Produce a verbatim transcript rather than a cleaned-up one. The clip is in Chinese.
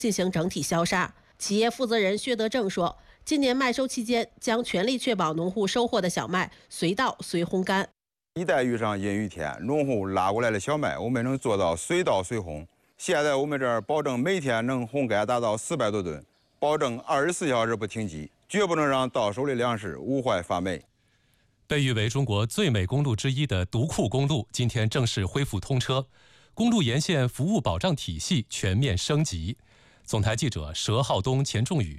进行整体消杀。企业负责人薛德正说，今年麦收期间将全力确保农户收获的小麦随稻随烘干。 一旦遇上阴雨天，农户拉过来的小麦，我们能做到随稻随烘。现在我们这儿保证每天能烘干达到四百多吨，保证二十四小时不停机，绝不能让到手的粮食无坏发霉。 被誉为中国最美公路之一的独库公路，今天正式恢复通车，公路沿线服务保障体系全面升级。总台记者佘浩东、钱仲宇